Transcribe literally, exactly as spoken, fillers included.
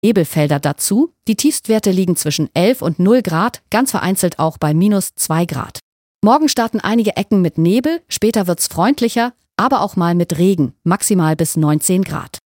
Nebelfelder dazu. Die Tiefstwerte liegen zwischen elf und null Grad, ganz vereinzelt auch bei minus zwei Grad. Morgen starten einige Ecken mit Nebel, später wird's freundlicher, aber auch mal mit Regen, maximal bis neunzehn Grad.